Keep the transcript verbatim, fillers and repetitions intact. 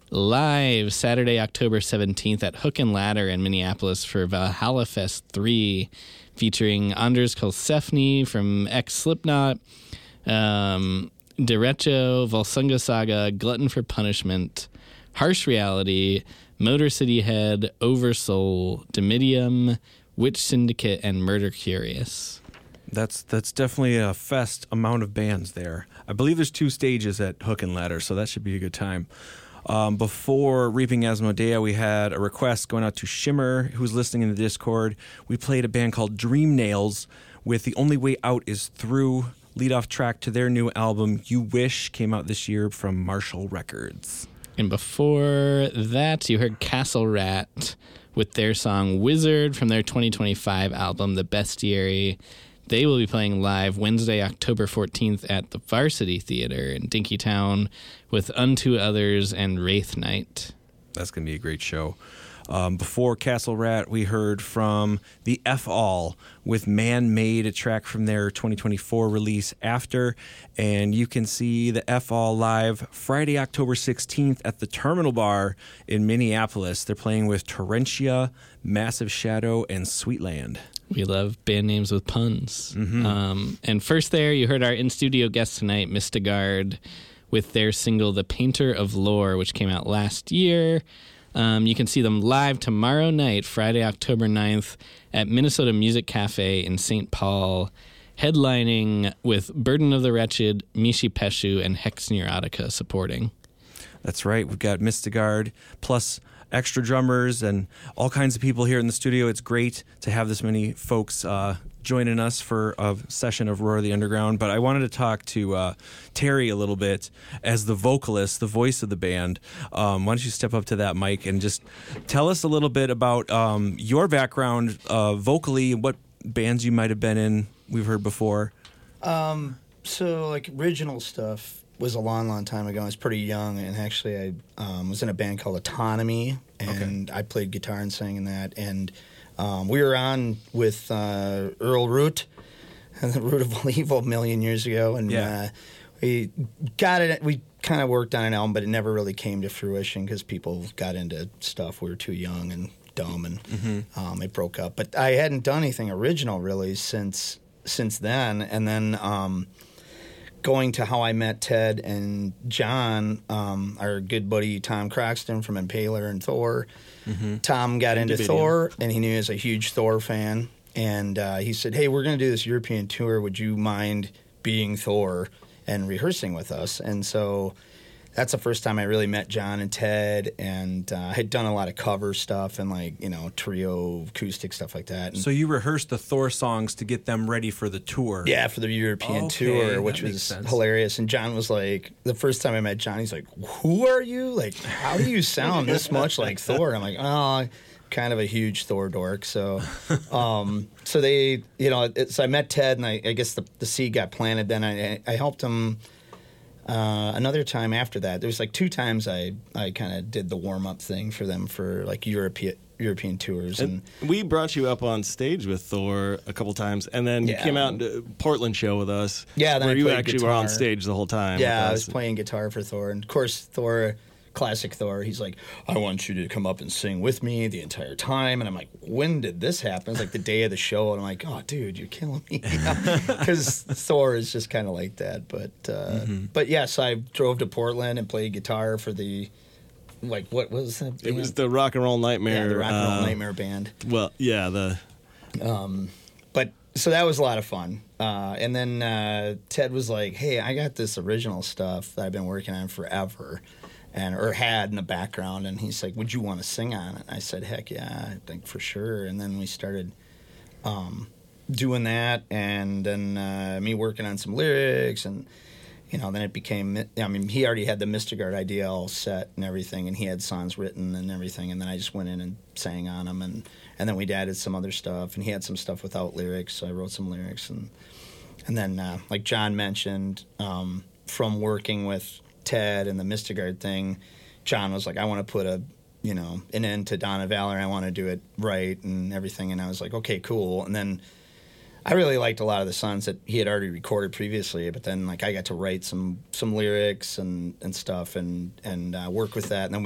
live Saturday, October seventeenth at Hook and Ladder in Minneapolis for Valhalla Fest three, featuring Anders Kolsefny from ex-Slipknot, um, Derecho, Volsunga Saga, Glutton for Punishment, Harsh Reality, Motor City Head, Oversoul, Domitium, Witch Syndicate, and Murder Curious. That's that's definitely a fest amount of bands there. I believe there's two stages at Hook and Ladder, so that should be a good time. Um, before Reaping Asmodea, we had a request going out to Shimmer, who's listening in the Discord. We played a band called Dream Nails with The Only Way Out Is Through, lead-off track to their new album, You Wish, came out this year from Marshall Records. And before that, you heard Castle Rat with their song Wizard from their twenty twenty-five album, The Bestiary. They will be playing live Wednesday, October fourteenth at the Varsity Theater in Dinkytown with Unto Others and Wraith Night. That's going to be a great show. Um, before Castle Rat, we heard from the F All with Man Made, a track from their twenty twenty-four release After. And you can see the F All live Friday, October sixteenth at the Terminal Bar in Minneapolis. They're playing with Torrentia, Massive Shadow, and Sweetland. We love band names with puns. Mm-hmm. Um, and first there, you heard our in-studio guest tonight, Mystigard, with their single The Painter of Lore, which came out last year. Um, you can see them live tomorrow night, Friday, October ninth, at Minnesota Music Cafe in Saint Paul, headlining with Burden of the Wretched, Mishi Peshu, and Hex Neurotica supporting. That's right. We've got Mystigard, plus extra drummers and all kinds of people here in the studio. It's great to have this many folks uh, joining us for a session of Roar of the Underground. But I wanted to talk to uh, Terry a little bit as the vocalist, the voice of the band. Um, why don't you step up to that mic and just tell us a little bit about um, your background uh, vocally, what bands you might have been in, we've heard before. Um, so, like, original stuff was a long, long time ago. I was pretty young, and actually I um, was in a band called Autonomy, and okay. I played guitar and sang in that. And um, we were on with uh, Earl Root, the Root of All Evil, a million years ago, and yeah. uh, we got it. We kind of worked on an album, but it never really came to fruition because people got into stuff. We were too young and dumb, and mm-hmm. um, it broke up. But I hadn't done anything original really since since then, and then. Um, Going to How I Met Ted and John, um, our good buddy Tom Croxton from Impaler and Thor. Mm-hmm. Tom got into Thor, and he knew he was a huge Thor fan. And uh, he said, hey, we're going to do this European tour. Would you mind being Thor and rehearsing with us? And so that's the first time I really met John and Ted, and uh, I had done a lot of cover stuff and, like, you know, trio, acoustic stuff like that. And so you rehearsed the Thor songs to get them ready for the tour? Yeah, for the European okay, tour, which was sense. hilarious. And John was like, the first time I met John, he's like, who are you? Like, how do you sound this much like Thor? I'm like, oh, kind of a huge Thor dork. So, um, so they, you know, it, so I met Ted, and I, I guess the, the seed got planted. Then I, I helped him. Uh, another time after that, there was like two times I, I kind of did the warm-up thing for them for like European European tours. And, and we brought you up on stage with Thor a couple times, and then yeah. you came out and did a Portland show with us. Yeah, then where I you actually guitar. were on stage the whole time. Yeah, I was playing guitar for Thor, and of course Thor, classic Thor, he's like, I want you to come up and sing with me the entire time. And I'm like, when did this happen? It's like the day of the show, and I'm like, oh, dude, you're killing me. Because Thor is just kind of like that. But uh, mm-hmm. but yes, so I drove to Portland and played guitar for the, like, what was that band? It was the Rock and Roll Nightmare. Yeah, the Rock and Roll uh, Nightmare band. Well, yeah, the... Um, but so that was a lot of fun. Uh, and then uh, Ted was like, hey, I got this original stuff that I've been working on forever. And, or had in the background, and he's like, would you want to sing on it? I said, heck yeah, I think for sure. And then we started um, doing that, and then uh, me working on some lyrics, and, you know, then it became, I mean, he already had the Mystigard idea all set and everything, and he had songs written and everything, and then I just went in and sang on them, and, and then we'd added some other stuff, and he had some stuff without lyrics, so I wrote some lyrics, and, and then, uh, like John mentioned, um, from working with Ted and the Mystigard thing, John was like, I want to put a, you know, an end to Dawn of Valor. I want to do it right and everything. And I was like, okay, cool. And then I really liked a lot of the songs that he had already recorded previously, but then like I got to write some some lyrics and, and stuff and and uh, work with that. And then